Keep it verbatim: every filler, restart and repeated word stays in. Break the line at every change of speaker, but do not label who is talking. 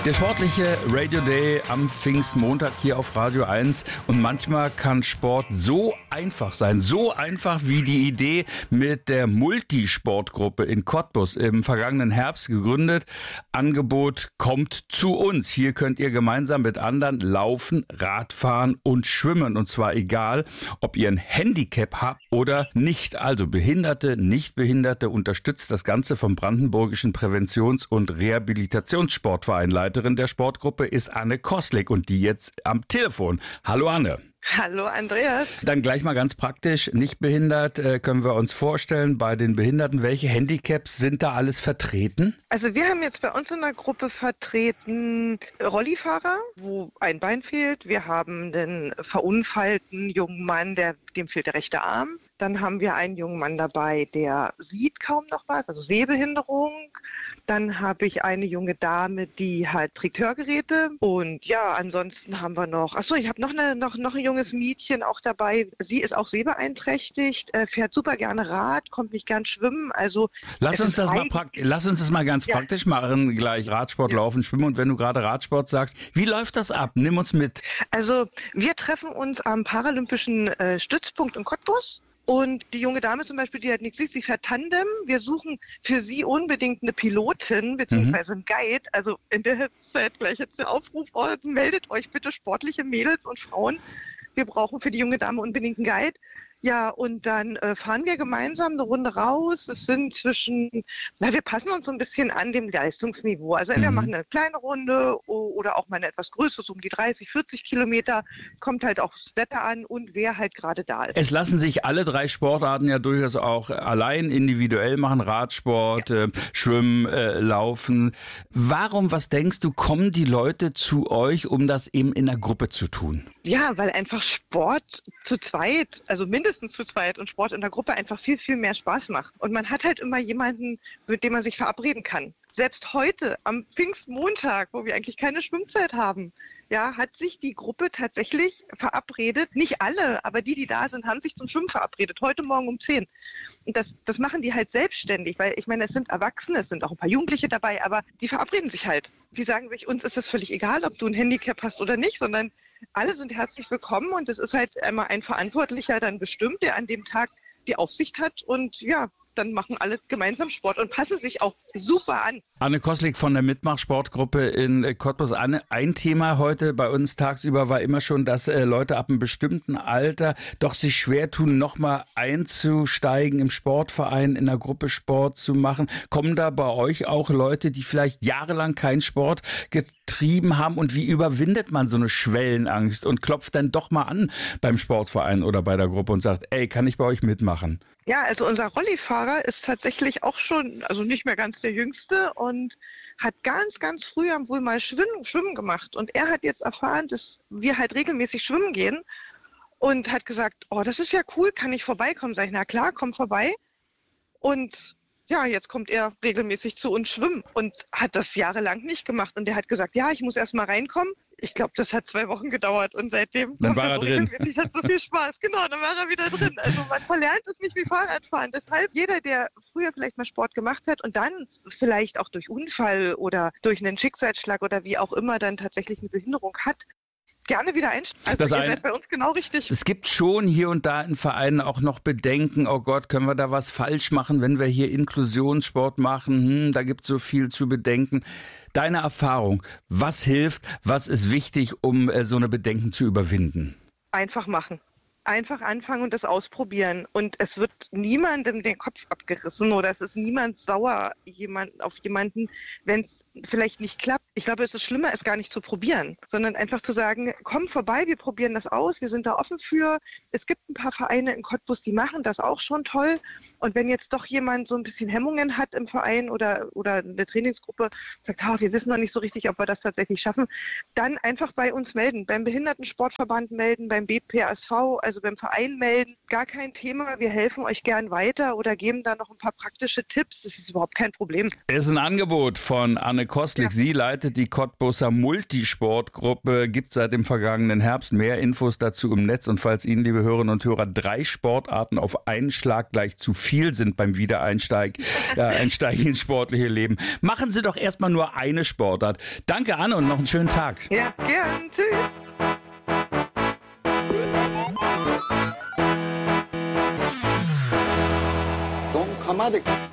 Der sportliche Radio Day am Pfingstmontag hier auf Radio eins. Und manchmal kann Sport so einfach sein. So einfach wie die Idee mit der Multisportgruppe in Cottbus im vergangenen Herbst gegründet. Angebot kommt zu uns. Hier könnt ihr gemeinsam mit anderen laufen, Radfahren und schwimmen. Und zwar egal, ob ihr ein Handicap habt oder nicht. Also Behinderte, Nichtbehinderte, unterstützt das Ganze vom Brandenburgischen Präventions- und Rehabilitationssportverein. Leiterin der Sportgruppe ist Anne Koslik und die jetzt am Telefon. Hallo Anne.
Hallo Andreas.
Dann gleich mal ganz praktisch, nicht behindert, äh, können wir uns vorstellen, bei den Behinderten, welche Handicaps sind da alles vertreten?
Also wir haben jetzt bei uns in der Gruppe vertreten Rollifahrer, wo ein Bein fehlt. Wir haben einen verunfallten jungen Mann, der, dem fehlt der rechte Arm. Dann haben wir einen jungen Mann dabei, der sieht kaum noch was, also Sehbehinderung. Dann habe ich eine junge Dame, die hat trägt Hörgeräte. Und ja, ansonsten haben wir noch, achso, ich habe noch, eine, noch, noch ein junges Mädchen auch dabei. Sie ist auch sehbeeinträchtigt, äh, fährt super gerne Rad, kommt nicht gern schwimmen. Also
Lass uns das mal prakt- lass uns das mal ganz ja. praktisch machen, gleich Radsport, ja. Laufen, Schwimmen. Und wenn du gerade Radsport sagst, wie läuft das ab? Nimm uns mit.
Also wir treffen uns am Paralympischen äh, Stützpunkt in Cottbus. Und die junge Dame zum Beispiel, die hat nichts sieht, sie fährt Tandem. Wir suchen für sie unbedingt eine Pilotin beziehungsweise einen Guide. Also in der Zeit gleich jetzt der Aufruf, meldet euch bitte sportliche Mädels und Frauen. Wir brauchen für die junge Dame unbedingt einen Guide. Ja, und dann äh, fahren wir gemeinsam eine Runde raus. Es sind zwischen, na, wir passen uns so ein bisschen an dem Leistungsniveau. Also entweder mhm. machen eine kleine Runde oder auch mal eine etwas größere, so um die dreißig, vierzig Kilometer. Kommt halt auch das Wetter an und wer halt gerade da ist.
Es lassen sich alle drei Sportarten ja durchaus auch allein individuell machen. Radsport, ja. äh, Schwimmen, äh, Laufen. Warum, was denkst du, kommen die Leute zu euch, um das eben in der Gruppe zu tun?
Ja, weil einfach Sport zu zweit, also mindestens zu zweit und Sport in der Gruppe einfach viel, viel mehr Spaß macht. Und man hat halt immer jemanden, mit dem man sich verabreden kann. Selbst heute, am Pfingstmontag, wo wir eigentlich keine Schwimmzeit haben, ja, hat sich die Gruppe tatsächlich verabredet. Nicht alle, aber die, die da sind, haben sich zum Schwimmen verabredet. Heute Morgen um zehn. Und das, das machen die halt selbstständig, weil ich meine, es sind Erwachsene, es sind auch ein paar Jugendliche dabei, aber die verabreden sich halt. Die sagen sich, uns ist es völlig egal, ob du ein Handicap hast oder nicht, sondern alle sind herzlich willkommen und es ist halt einmal ein Verantwortlicher dann bestimmt, der an dem Tag die Aufsicht hat und ja, dann machen alle gemeinsam Sport und passen sich auch super an.
Anne Koslik von der Mitmach-Sportgruppe in Cottbus. Anne, ein Thema heute bei uns tagsüber war immer schon, dass äh, Leute ab einem bestimmten Alter doch sich schwer tun, nochmal einzusteigen im Sportverein, in der Gruppe Sport zu machen. Kommen da bei euch auch Leute, die vielleicht jahrelang keinen Sport getrieben haben? Und wie überwindet man so eine Schwellenangst und klopft dann doch mal an beim Sportverein oder bei der Gruppe und sagt, ey, kann ich bei euch mitmachen?
Ja, also unser Rollifahrer ist tatsächlich auch schon, also nicht mehr ganz der Jüngste und hat ganz, ganz früh wohl mal Schwimmen, Schwimmen gemacht. Und er hat jetzt erfahren, dass wir halt regelmäßig schwimmen gehen und hat gesagt, oh, das ist ja cool, kann ich vorbeikommen? Sag ich, na klar, komm vorbei. Und ja, jetzt kommt er regelmäßig zu uns schwimmen und hat das jahrelang nicht gemacht. Und der hat gesagt, ja, ich muss erst mal reinkommen. Ich glaube, das hat zwei Wochen gedauert und seitdem
dann war er
so
drin.
Ich hatte so viel Spaß. Genau, dann war er wieder drin. Also man verlernt es nicht wie Fahrradfahren. Deshalb jeder, der früher vielleicht mal Sport gemacht hat und dann vielleicht auch durch Unfall oder durch einen Schicksalsschlag oder wie auch immer dann tatsächlich eine Behinderung hat, gerne wieder einsteigen. Also
das
ihr
ein,
seid bei uns genau richtig.
Es gibt schon hier und da in Vereinen auch noch Bedenken, oh Gott, können wir da was falsch machen, wenn wir hier Inklusionssport machen? Hm, da gibt es so viel zu bedenken. Deine Erfahrung, was hilft, was ist wichtig, um äh, so eine Bedenken zu überwinden?
Einfach machen. Einfach anfangen und das ausprobieren. Und es wird niemandem den Kopf abgerissen oder es ist niemand sauer jemand, auf jemanden, wenn es vielleicht nicht klappt. Ich glaube, es ist schlimmer, es gar nicht zu probieren, sondern einfach zu sagen, komm vorbei, wir probieren das aus, wir sind da offen für. Es gibt ein paar Vereine in Cottbus, die machen das auch schon toll. Und wenn jetzt doch jemand so ein bisschen Hemmungen hat im Verein oder, oder eine Trainingsgruppe, sagt, ah, wir wissen noch nicht so richtig, ob wir das tatsächlich schaffen, dann einfach bei uns melden, beim Behindertensportverband melden, beim B P S V. also beim Verein melden, gar kein Thema. Wir helfen euch gern weiter oder geben da noch ein paar praktische Tipps. Das ist überhaupt kein Problem.
Es ist ein Angebot von Anne Kostlik. Ja. Sie leitet die Cottbuser Multisportgruppe, gibt seit dem vergangenen Herbst. Mehr Infos dazu im Netz. Und falls Ihnen, liebe Hörerinnen und Hörer, drei Sportarten auf einen Schlag gleich zu viel sind beim Wiedereinsteig äh, Einsteigen ins sportliche Leben, machen Sie doch erstmal nur eine Sportart. Danke, Anne, und noch einen schönen Tag.
Ja, gern. Tschüss.
Don Kamade.